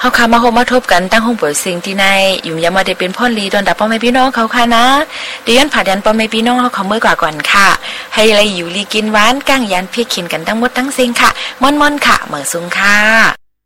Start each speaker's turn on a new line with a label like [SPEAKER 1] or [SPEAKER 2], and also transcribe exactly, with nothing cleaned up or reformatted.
[SPEAKER 1] เฮาค่ะมาโฮมมาทบกันตั้งห้องเปิดสิ่งที่ในอยู่ยามมาได้เป็นพ่อลีดอนดับพ่อแม่พี่น้องเขาค่ะนะเดี๋ยวยันผ่ายันพ่อแม่พี่น้องเฮาขอมือกว่าก่อนค่ะให้อะไรอยู่ลีกินหวานก้างยันเพียกเขียนกันทั้งหมดทั้งสิ่งค่ะม่อนๆค่ะเหมือซุงค่ะ